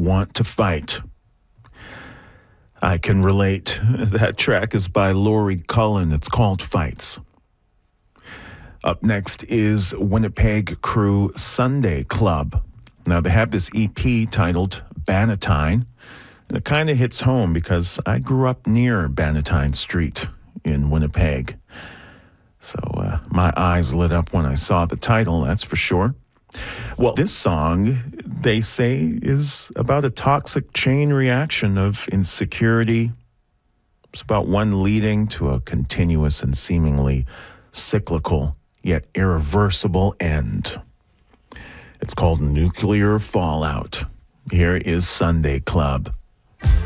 Want to Fight. I can relate. That track is by Laurie Cullen. It's called Fights. Up next is Winnipeg Crew Sunday Club. Now, they have this EP titled Bannatyne. It kind of hits home because I grew up near Bannatyne Street in Winnipeg. So my eyes lit up when I saw the title, that's for sure. Well, this song, they say, is about a toxic chain reaction of insecurity. It's about one leading to a continuous and seemingly cyclical yet irreversible end. It's called Nuclear Fallout. Here is Sunday Club.